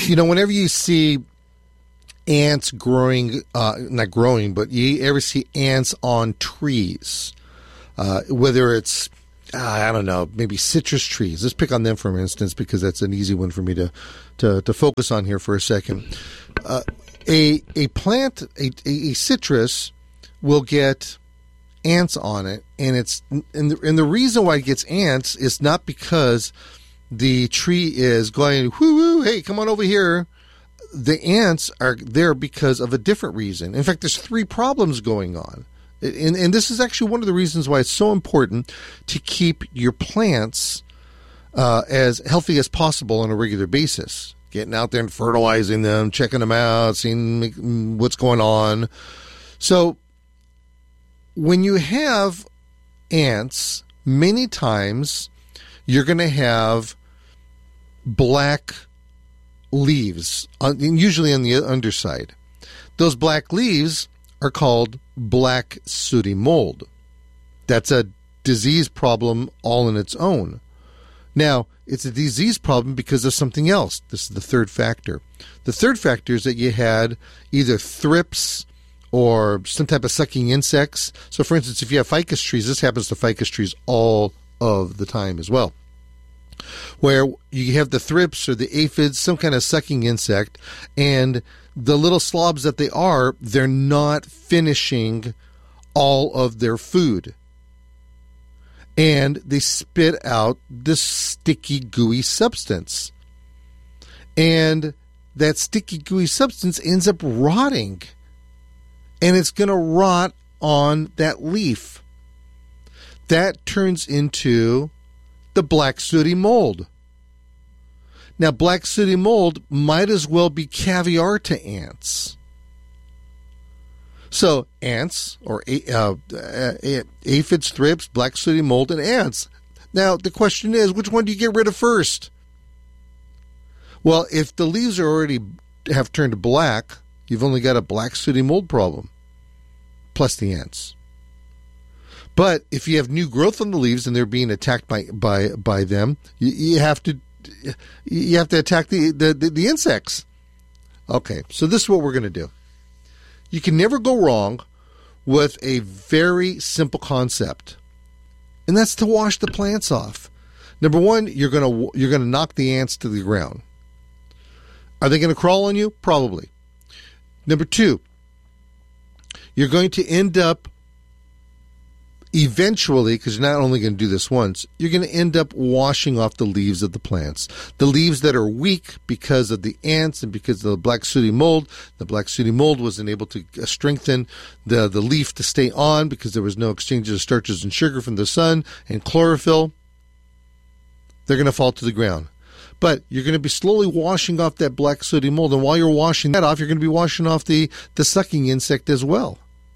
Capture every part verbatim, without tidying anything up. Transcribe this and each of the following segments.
You know, whenever you see ants growing, uh, not growing, but you ever see ants on trees, uh, whether it's, uh, I don't know, maybe citrus trees. Let's pick on them for instance, because that's an easy one for me to, to, to focus on here for a second. Uh, a a plant, a, a citrus will get ants on it, and it's and the, and the reason why it gets ants is not because the tree is going, whoo, whoo, hey, come on over here. The ants are there because of a different reason. In fact, there's three problems going on. And, and this is actually one of the reasons why it's so important to keep your plants uh, as healthy as possible on a regular basis. Getting out there and fertilizing them, checking them out, seeing what's going on. So when you have ants, many times you're going to have black leaves, usually on the underside. Those black leaves are called black sooty mold. That's a disease problem all in its own. Now, it's a disease problem because of something else. This is the third factor. The third factor is that you had either thrips or some type of sucking insects. So, for instance, if you have ficus trees, this happens to ficus trees all of the time as well, where you have the thrips or the aphids, some kind of sucking insect, and the little slobs that they are, they're not finishing all of their food. And they spit out this sticky, gooey substance. And that sticky, gooey substance ends up rotting. And it's going to rot on that leaf. That turns into the black sooty mold. Now, black sooty mold might as well be caviar to ants. So, ants, or uh, uh, aphids, thrips, black sooty mold, and ants. Now, the question is, which one do you get rid of first? Well, if the leaves are already have turned black, you've only got a black sooty mold problem, plus the ants. But if you have new growth on the leaves and they're being attacked by by, by them, you, you have to you have to attack the, the, the, the insects. Okay, so this is what we're going to do. You can never go wrong with a very simple concept, and that's to wash the plants off. Number one, you're going to you're going to knock the ants to the ground. Are they going to crawl on you? Probably. Number two, you're going to end up eventually, because you're not only going to do this once, you're going to end up washing off the leaves of the plants. The leaves that are weak because of the ants and because of the black sooty mold. The black sooty mold wasn't able to strengthen the, the leaf to stay on because there was no exchange of starches and sugar from the sun and chlorophyll. They're going to fall to the ground. But you're going to be slowly washing off that black sooty mold. And while you're washing that off, you're going to be washing off the, the sucking insect as well.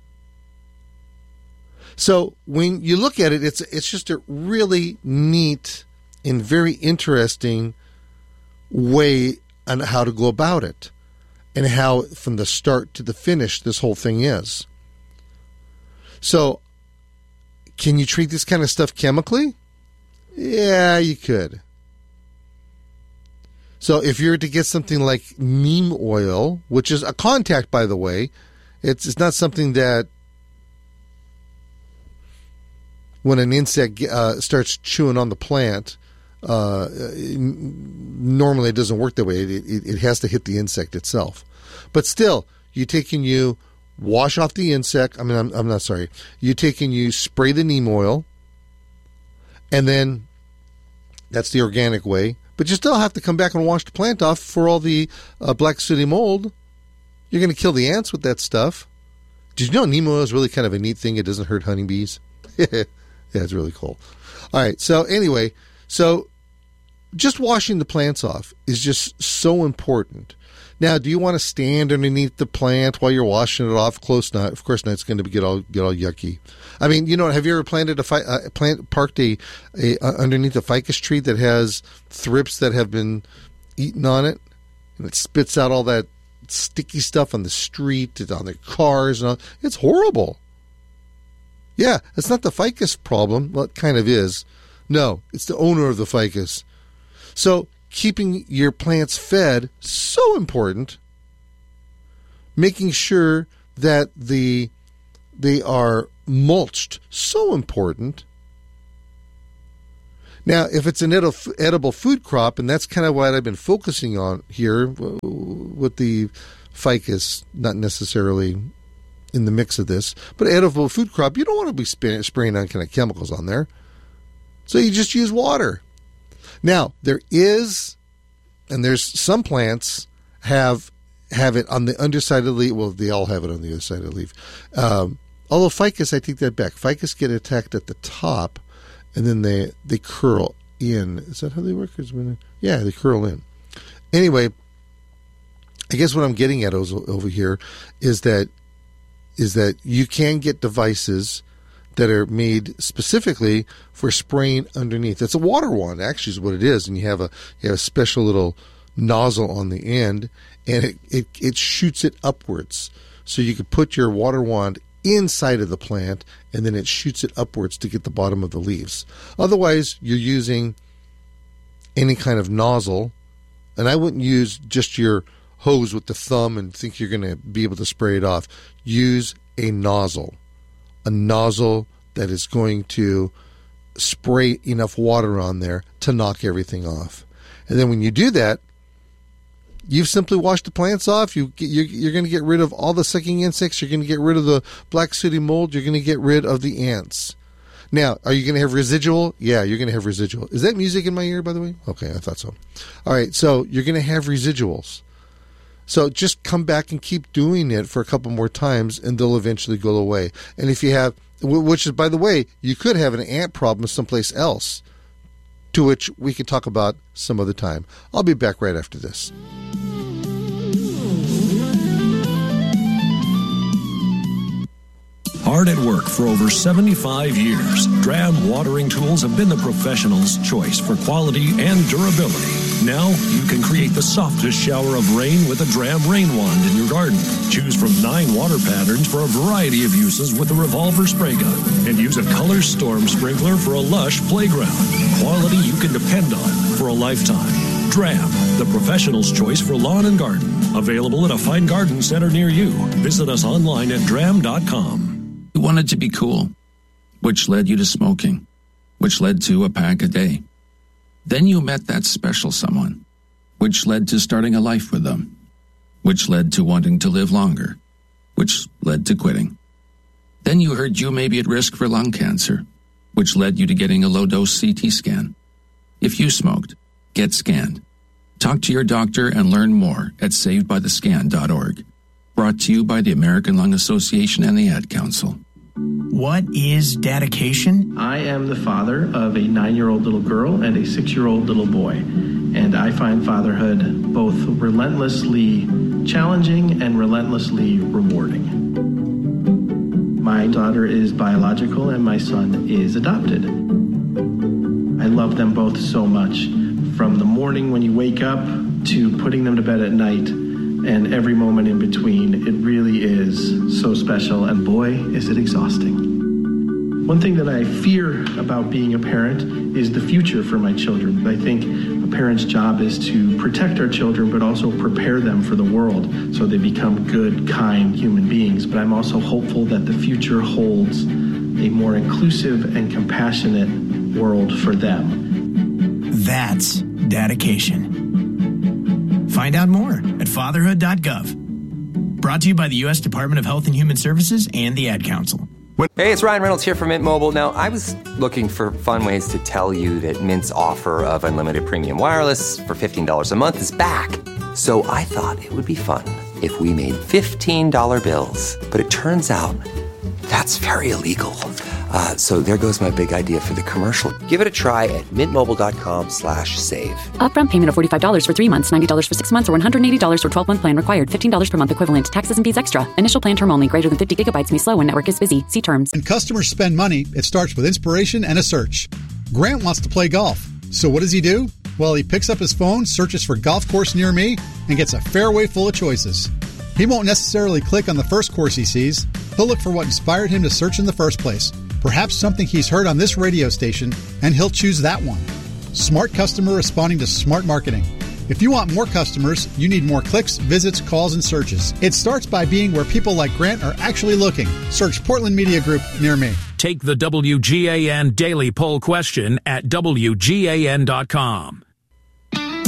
So when you look at it, it's it's just a really neat and very interesting way on how to go about it and how from the start to the finish this whole thing is. So can you treat this kind of stuff chemically? Yeah, you could. So if you were to get something like neem oil, which is a contact, by the way, it's it's not something that when an insect uh, starts chewing on the plant, uh, normally it doesn't work that way. It, it, it has to hit the insect itself. But still, you take and you wash off the insect. I mean, I'm, I'm not sorry. You take and you spray the neem oil, and then that's the organic way. But you still have to come back and wash the plant off for all the uh, black sooty mold. You're going to kill the ants with that stuff. Did you know neem oil is really kind of a neat thing? It doesn't hurt honeybees. Yeah, it's really cool. All right, so anyway, so just washing the plants off is just so important. Now, do you want to stand underneath the plant while you're washing it off? Close not. Of course not. It's going to get all get all yucky. I mean, you know, have you ever planted a fi- uh, plant parked a, a uh, underneath a ficus tree that has thrips that have been eaten on it, and it spits out all that sticky stuff on the street, on their cars, and all? It's horrible. Yeah, it's not the ficus problem. Well, it kind of is. No, it's the owner of the ficus. So keeping your plants fed, so important. Making sure that the they are mulched, so important. Now, if it's an edible food crop, and that's kind of what I've been focusing on here with the ficus, not necessarily in the mix of this, but edible food crop, you don't want to be spraying on kind of chemicals on there. So you just use water. Now, there is, and there's some plants have have it on the underside of the leaf. Well, they all have it on the other side of the leaf. Um, although ficus, I take that back. Ficus get attacked at the top, and then they, they curl in. Is that how they work? Yeah, they curl in. Anyway, I guess what I'm getting at over here is that is that you can get devices that are made specifically for spraying underneath. It's a water wand, actually, is what it is, and you have a you have a special little nozzle on the end, and it, it, it shoots it upwards. So you could put your water wand inside of the plant, and then it shoots it upwards to get the bottom of the leaves. Otherwise, you're using any kind of nozzle, and I wouldn't use just your hose with the thumb and think you're going to be able to spray it off. Use a nozzle. A nozzle that is going to spray enough water on there to knock everything off. And then when you do that, you've simply washed the plants off. You, you're, you're going to get rid of all the sucking insects. You're going to get rid of the black sooty mold. You're going to get rid of the ants. Now, are you going to have residual? Yeah, you're going to have residual. Is that music in my ear, by the way? Okay, I thought so. All right, so you're going to have residuals. So just come back and keep doing it for a couple more times, and they'll eventually go away. And if you have, which is, by the way, you could have an ant problem someplace else, to which we could talk about some other time. I'll be back right after this. Hard at work for over seventy-five years, Dram watering tools have been the professional's choice for quality and durability. Now you can create the softest shower of rain with a Dram rain wand in your garden. Choose from nine water patterns for a variety of uses with a revolver spray gun, and use a color storm sprinkler for a lush playground. Quality you can depend on for a lifetime. Dram, the professional's choice for lawn and garden. Available at a fine garden center near you. Visit us online at dram dot com. You wanted to be cool, which led you to smoking, which led to a pack a day. Then you met that special someone, which led to starting a life with them, which led to wanting to live longer, which led to quitting. Then you heard you may be at risk for lung cancer, which led you to getting a low-dose C T scan. If you smoked, get scanned. Talk to your doctor and learn more at saved by the scan dot org. Brought to you by the American Lung Association and the Ad Council. What is dedication? I am the father of a nine-year-old little girl and a six-year-old little boy, and I find fatherhood both relentlessly challenging and relentlessly rewarding. My daughter is biological and my son is adopted. I love them both so much, from the morning when you wake up to putting them to bed at night, and every moment in between. It really is so special, and boy, is it exhausting. One thing that I fear about being a parent is the future for my children. I think a parent's job is to protect our children, but also prepare them for the world so they become good, kind human beings. But I'm also hopeful that the future holds a more inclusive and compassionate world for them. That's dedication. Find out more at fatherhood dot gov. Brought to you by the U S Department of Health and Human Services and the Ad Council. Hey, it's Ryan Reynolds here from Mint Mobile. Now, I was looking for fun ways to tell you that Mint's offer of unlimited premium wireless for fifteen dollars a month is back. So I thought it would be fun if we made fifteen dollar bills. But it turns out that's very illegal. Uh, so there goes my big idea for the commercial. Give it a try at mintmobile.com slash save. Upfront payment of forty-five dollars for three months, ninety dollars for six months, or one hundred eighty dollars for twelve-month plan required. fifteen dollars per month equivalent. Taxes and fees extra. Initial plan term only. Greater than fifty gigabytes may slow when network is busy. See terms. When customers spend money, it starts with inspiration and a search. Grant wants to play golf. So what does he do? Well, he picks up his phone, searches for golf course near me, and gets a fairway full of choices. He won't necessarily click on the first course he sees. He'll look for what inspired him to search in the first place. Perhaps something he's heard on this radio station, and he'll choose that one. Smart customer responding to smart marketing. If you want more customers, you need more clicks, visits, calls, and searches. It starts by being where people like Grant are actually looking. Search Portland Media Group near me. Take the W G A N Daily Poll question at W G A N dot com.